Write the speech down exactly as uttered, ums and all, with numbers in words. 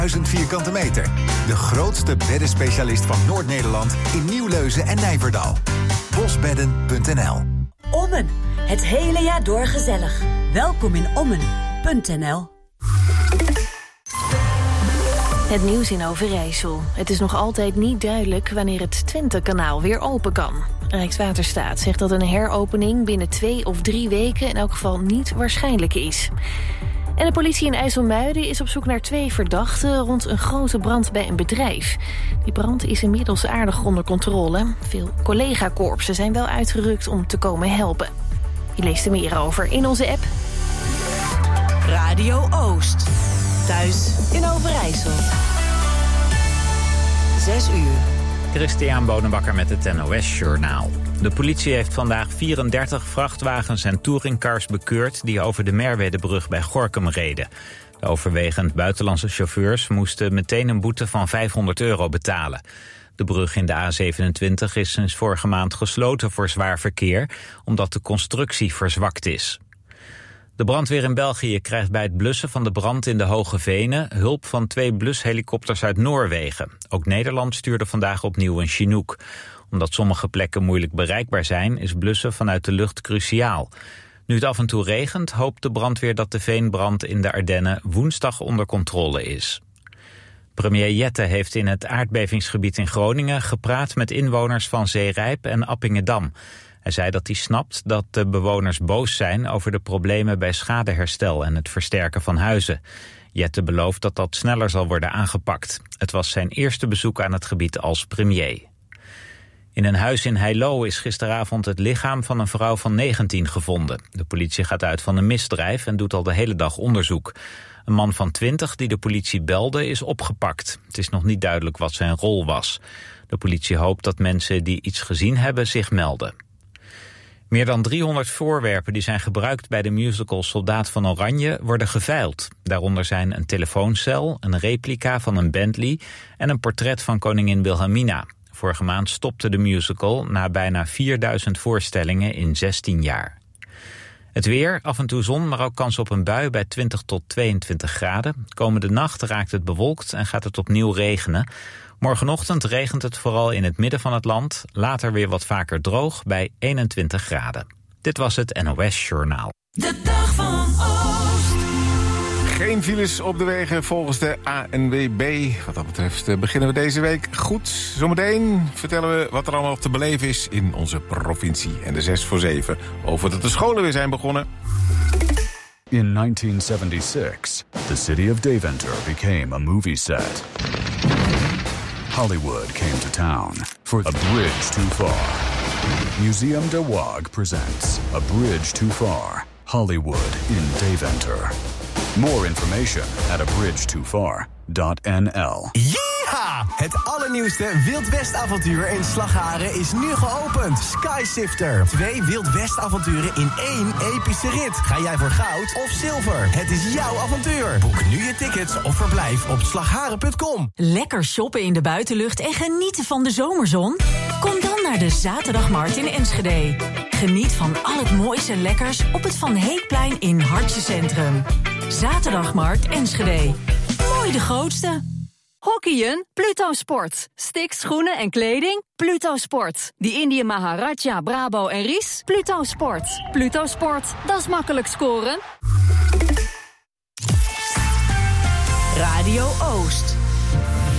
duizend vierkante meter. De grootste beddenspecialist van Noord-Nederland in Nieuwleuzen en Nijverdal. bosbedden punt n l. Ommen. Het hele jaar door gezellig. Welkom in ommen punt n l. Het nieuws in Overijssel. Het is nog altijd niet duidelijk wanneer het Twentekanaal weer open kan. Rijkswaterstaat zegt dat een heropening binnen twee of drie weken in elk geval niet waarschijnlijk is. En de politie in IJsselmuiden is op zoek naar twee verdachten rond een grote brand bij een bedrijf. Die brand is inmiddels aardig onder controle. Veel collega-korpsen zijn wel uitgerukt om te komen helpen. Je leest er meer over in onze app. Radio Oost. Thuis in Overijssel. Zes uur. Christian Bonenbakker met het N O S-journaal. De politie heeft vandaag vierendertig vrachtwagens en touringcars bekeurd die over de Merwedebrug bij Gorinchem reden. De overwegend buitenlandse chauffeurs moesten meteen een boete van vijfhonderd euro betalen. De brug in de A zevenentwintig is sinds vorige maand gesloten voor zwaar verkeer, omdat de constructie verzwakt is. De brandweer in België krijgt bij het blussen van de brand in de Hoge Venen hulp van twee blushelikopters uit Noorwegen. Ook Nederland stuurde vandaag opnieuw een Chinook. Omdat sommige plekken moeilijk bereikbaar zijn, is blussen vanuit de lucht cruciaal. Nu het af en toe regent, hoopt de brandweer dat de veenbrand in de Ardennen woensdag onder controle is. Premier Jette heeft in het aardbevingsgebied in Groningen gepraat met inwoners van Zeerijp en Appingedam. Hij zei dat hij snapt dat de bewoners boos zijn over de problemen bij schadeherstel en het versterken van huizen. Jette belooft dat dat sneller zal worden aangepakt. Het was zijn eerste bezoek aan het gebied als premier. In een huis in Heilo is gisteravond het lichaam van een vrouw van negentien gevonden. De politie gaat uit van een misdrijf en doet al de hele dag onderzoek. Een man van twintig die de politie belde is opgepakt. Het is nog niet duidelijk wat zijn rol was. De politie hoopt dat mensen die iets gezien hebben zich melden. Meer dan driehonderd voorwerpen die zijn gebruikt bij de musical Soldaat van Oranje worden geveild. Daaronder zijn een telefooncel, een replica van een Bentley en een portret van koningin Wilhelmina. Vorige maand stopte de musical na bijna vierduizend voorstellingen in zestien jaar. Het weer, af en toe zon, maar ook kans op een bui bij twintig tot tweeëntwintig graden. Komende nacht raakt het bewolkt en gaat het opnieuw regenen. Morgenochtend regent het vooral in het midden van het land. Later weer wat vaker droog bij eenentwintig graden. Dit was het N O S-journaal. De dag van Oost. Geen files op de wegen volgens de A N W B. Wat dat betreft beginnen we deze week goed. Zometeen vertellen we wat er allemaal te beleven is in onze provincie. En de zes voor zeven over dat de scholen weer zijn begonnen. In nineteen seventy-six, the city of Deventer became a movie set. Hollywood came to town for A Bridge Too Far. Museum de Waag presents A Bridge Too Far, Hollywood in Deventer. More information at a bridge too far dot n l. Yeeha! Het allernieuwste Wild West avontuur in Slagharen is nu geopend. Skysifter. Twee Wild West avonturen in één epische rit. Ga jij voor goud of zilver? Het is jouw avontuur. Boek nu je tickets of verblijf op slagharen punt com. Lekker shoppen in de buitenlucht en genieten van de zomerzon? Kom dan naar de Zaterdagmarkt in Enschede. Geniet van al het moois en lekkers op het Van Heekplein in Hartje Centrum. Zaterdagmarkt Enschede. Mooi de grootste. Hockeyen? Pluto Sport. Sticks, schoenen en kleding? Pluto Sport. Die Indië Maharaja, Brabo en Ries? Pluto Sport. Pluto Sport, dat is makkelijk scoren. Radio Oost.